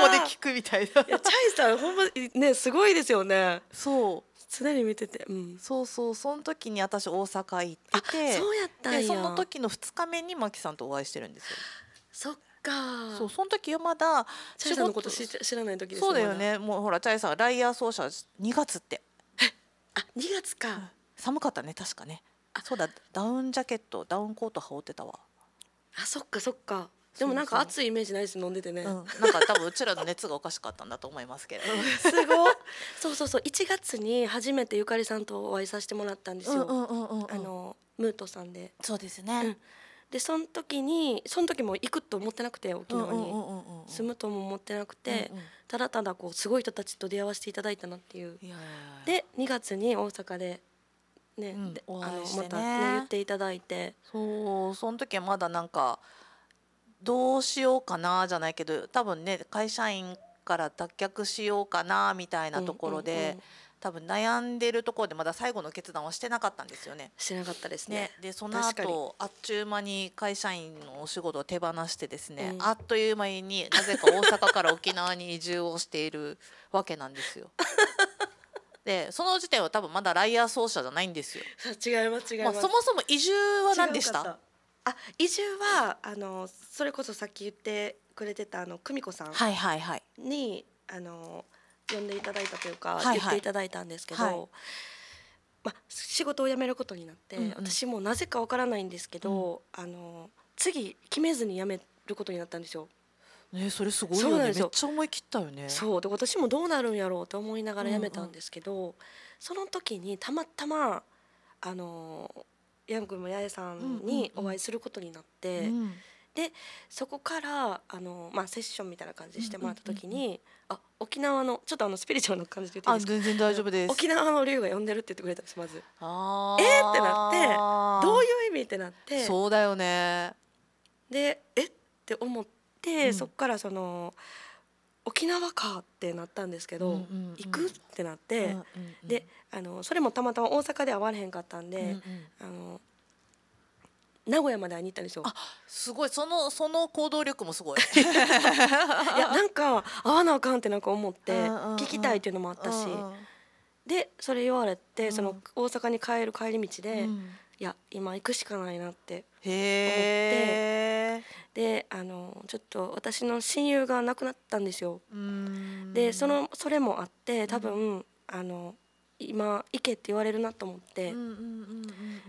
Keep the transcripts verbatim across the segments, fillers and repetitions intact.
こで聞くみたいな。 いやチャイさんほんまねすごいですよね。 そう常に見てて、うん、 そうそうその時に私大阪行ってて、 そうやったんや。 でその時のふつかめにマキさんとお会いしてるんですよ。 そっか。 そうその時はまだチャイさんのこと知知らない時ですね。 そうだよね、もうほらチャイさんライアー奏者にがつって。 あにがつか、うん、 寒かったね確かね。そうだダウンジャケットダウンコート羽織ってたわ。 あそっかそっか。でもなんか暑いイメージないです飲んでてね、うん、 なんか多分うちらの熱がおかしかったんだと思いますけどすごいそうそうそういちがつに初めてゆかりさんとお会いさせてもらったんですよ。あのムートさんで。 そうですね、うん、 でその時にその時も行くと思ってなくて沖縄に住むとも思ってなくて、うんうん、ただただこうすごい人たちと出会わせていただいたなっていう。いやいやいやでにがつに大阪でね、うん、でお会いしてね、あのまたね言っていただいて、 そうその時はまだなんかどうしようかなじゃないけど多分ね会社員から脱却しようかなみたいなところで、うんうんうん、多分悩んでるところでまだ最後の決断はしてなかったんですよね。 してなかったですね。ねでその後あっちゅう間に会社員のお仕事を手放してですね、うん、あっという間になぜか大阪から沖縄に移住をしているわけなんですよ。でその時点は多分まだライアー奏者じゃないんですよ。 違います違います、 まあ、そもそも移住は何でした？ あ移住はあのそれこそさっき言ってくれてたあの久美子さんに、はいはいはい、あの呼んでいただいたというか、はいはい、言っていただいたんですけど、はいま、仕事を辞めることになって、うんうん、私もなぜかわからないんですけど、うん、あの次決めずに辞めることになったんですよ。 ね、それすごいよね。めっちゃ思い切ったよね。 そうで私もどうなるんやろうと思いながら辞めたんですけど、うんうん、その時にたまたまあのヤン君も八重さんにお会いすることになって、うんうんうん、でそこからあの、まあ、セッションみたいな感じでしてもらった時に、うんうんうん、あ沖縄のちょっとあのスピリチュアルな感じで言っていいですか？ あ全然大丈夫です。 沖縄の龍が呼んでるって言ってくれたんですまず。あえーってなってどういう意味ってなって。 そうだよね。 でえって思って、うん、そこからその沖縄かってなったんですけど、うんうんうん、行くってなって、うんうんうん、であのそれもたまたま大阪で会われへんかったんで、うんうん、あの名古屋まで会いに行ったんですよ。 あすごいそのその行動力もすごいいやなんか会わなあかんってなんか思って聞きたいっていうのもあったし、うんうん、でそれ言われて、うん、その大阪に帰る帰り道で、うん、いや今行くしかないなって思ってであのちょっと私の親友が亡くなったんですよ。うんでそのそれもあって多分、うん、あの今行けって言われるなと思って、うんうんうんうん、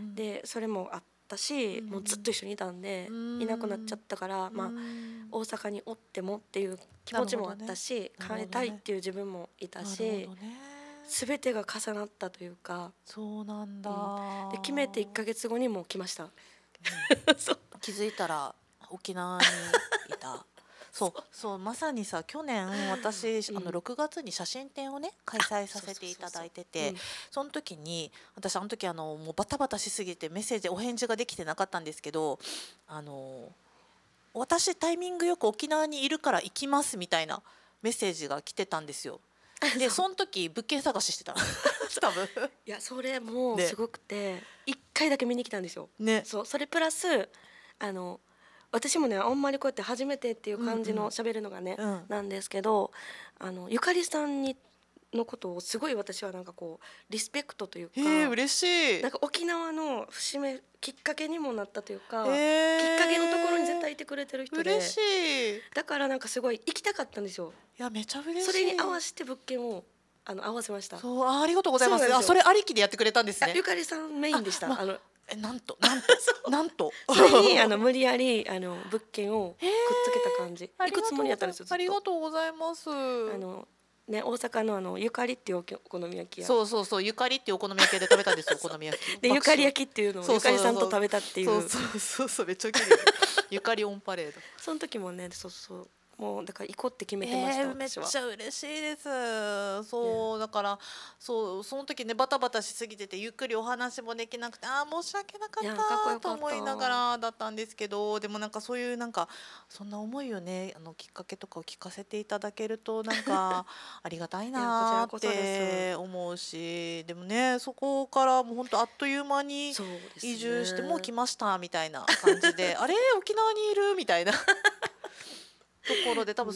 でそれもあったし、うん、もうずっと一緒にいたんで、うん、いなくなっちゃったから、うんまあ、大阪におってもっていう気持ちもあったし、ね、帰りたいっていう自分もいたし、ね、全てが重なったというか。 そうなんだ、 うん、で決めていっかげつごにもう来ました、うん、 そう気づいたら沖縄にいたそうそうまさにさ去年私、うん、あのろくがつに写真展をね開催させていただいてて、その時に私あの時あのもうバタバタしすぎてメッセージお返事ができてなかったんですけど、あの私タイミングよく沖縄にいるから行きますみたいなメッセージが来てたんですよ。でその時物件探ししてた多分いやそれもすごくていっかいだけ見に来たんですよ、ね、そうそれプラスあの私もねあんまりこうやって初めてっていう感じの喋るのがね、うんうん、なんですけどあのゆかりさんにのことをすごい私はなんかこうリスペクトというか、 へー嬉しい。 なんか沖縄の節目きっかけにもなったというか、きっかけのところに絶対いてくれてる人で嬉しい。 だからなんかすごい行きたかったんですよ。 いやめちゃ嬉しい。 それに合わせて物件をあの合わせました。 そう あ, ありがとうございます。そあそれありきでやってくれたんですね。 ゆかりさんメインでした。あ、まあのえなんとなんとなんとそれにあの無理やりあの物件をくっつけた感じ。行くつもりだったんですよ。 ありがとうございます。あのね、大阪のあのゆかりっていうお好み焼き屋、 そうそうそうゆかりっていうお好み焼き屋で食べたんですよお好み焼きでゆかり焼きっていうのをゆかりさんと食べたっていう、 そうそうそうそうめっちゃ綺麗ゆかりオンパレードその時もねそうそうもうだから行こうって決めてました、えー、 めっちゃ嬉しいです。そう、ね、だからそうその時ねバタバタしすぎててゆっくりお話もできなくてあー申し訳なかったと思いながらだったんですけど、でもなんかそういうなんかそんな思いをねあのきっかけとかを聞かせていただけるとなんかありがたいなって思うし、でもねそこからもう本当あっという間に移住してもう来ましたみたいな感じであれ沖縄にいるみたいなところで多分